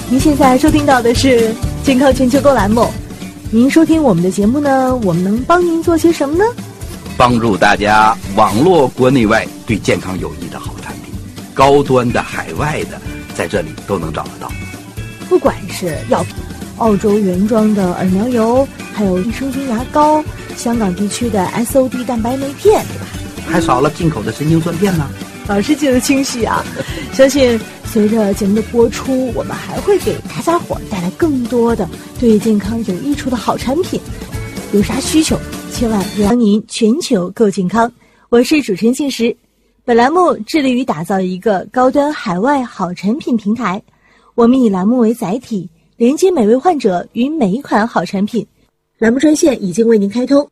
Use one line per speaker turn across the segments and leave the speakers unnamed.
您现在收听到的是健康全球购栏目。您收听我们的节目呢，我们能帮您做些什么呢？
帮助大家网络国内外对健康有益的好产品，高端的、海外的，在这里都能找得到。
不管是药品、澳洲原装的耳苗油，还有益生菌牙膏，香港地区的 SOD 蛋白酶片，对吧？
还少了进口的神经酸片呢。
老师记得清晰啊！相信随着节目的播出，我们还会给大家伙带来更多的对健康有益处的好产品。有啥需求，千万别让您全球够健康。我是主持人静时，本栏目致力于打造一个高端海外好产品平台。我们以栏目为载体，连接每位患者与每一款好产品。栏目专线已经为您开通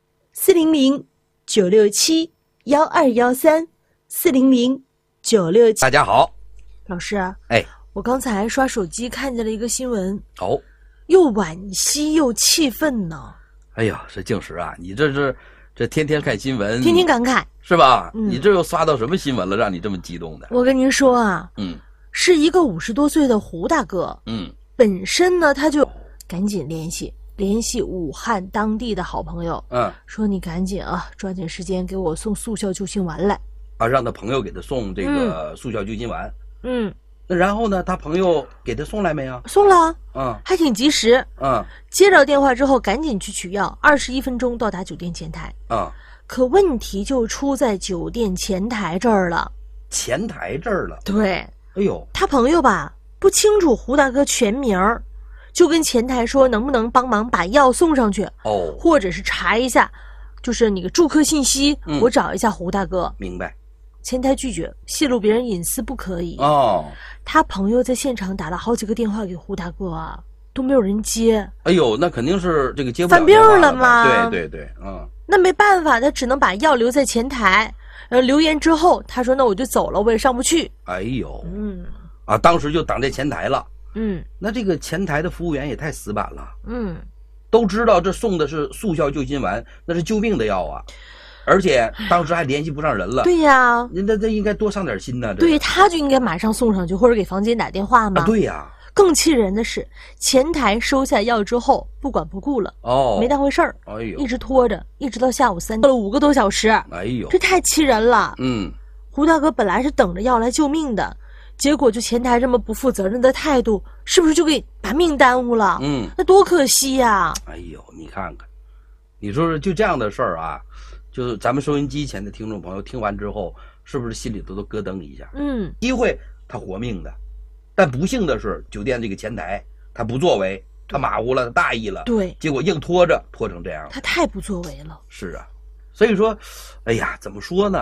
：400-967-1213，400-967。
大家好，
老师，
哎，
我刚才刷手机看见了一个新闻，
哦，
又惋惜又气愤呢。
哎呀，是静时啊，你这天天看新闻，
天天感慨
是吧？你这又刷到什么新闻了，让你这么激动的？
我跟您说啊，是一个50多岁的胡大哥，本身呢他就赶紧联系武汉当地的好朋友，说你赶紧啊，抓紧时间给我送速效救心丸来
啊，让他朋友给他送这个速效救心丸。那然后呢，他朋友给他送来没有？
送了，还挺及时。接到电话之后赶紧去取药，21分钟到达酒店前台。可问题就出在酒店前台这儿了。
前台这儿了？对。哎呦，
他朋友吧不清楚胡大哥全名儿，就跟前台说能不能帮忙把药送上去，或者是查一下，就是你个住客信息，我找一下胡大哥。
明白。
前台拒绝，泄露别人隐私不可以。他朋友在现场打了好几个电话给胡大哥啊，都没有人接。
哎呦，那肯定是这个接不了
犯病了吗？
对，
那没办法，他只能把药留在前台。留言之后，他说那我就走了，我也上不去。
哎呦，当时就挡在前台了。那这个前台的服务员也太死板了。都知道这送的是速效救心丸，那是救命的药啊。而且当时还联系不上人了。对呀，那应该多上点心呢。
对，他就应该马上送上去，或者给房间打电话嘛。
对呀。
更气人的是，前台收下药之后不管不顾了，没当回事儿，一直拖着，一直到下午3点，拖了5个多小时。哎呦，这太气人了。胡大哥本来是等着药来救命的，结果就前台这么不负责任的态度，是不是就给把命耽误了？那多可惜呀。
哎呦，你看看，你说说就这样的事儿啊，就是咱们收音机前的听众朋友听完之后，是不是心里头都咯噔一下？机会他活命的，但不幸的是，酒店这个前台他不作为，他马虎了，他大意了，对，结果硬拖成这样，
他太不作为了。
是啊，所以说，哎呀，怎么说呢？